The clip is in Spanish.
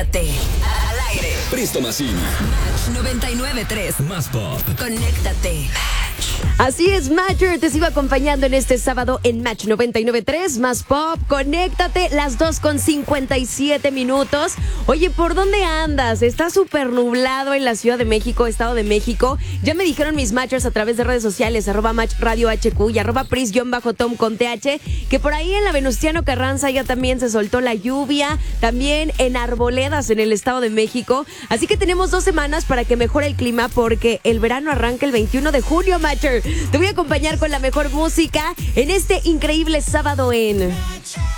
Conéctate al aire. Presto Machine. Match 99.3. Más pop. Conéctate. Así es, Matcher te sigo acompañando en este sábado en Match 99.3, Más Pop. Conéctate, las 2:57. Oye, ¿por dónde andas? Está súper nublado en la Ciudad de México, Estado de México. Ya me dijeron mis Matchers a través de redes sociales, @Match Radio HQ y @Pris_Tom con TH, que por ahí en la Venustiano Carranza ya también se soltó la lluvia, también en Arboledas en el Estado de México. Así que tenemos 2 semanas para que mejore el clima porque el verano arranca el 21 de junio, Matcher. Te voy a acompañar con la mejor música en este increíble sábado en...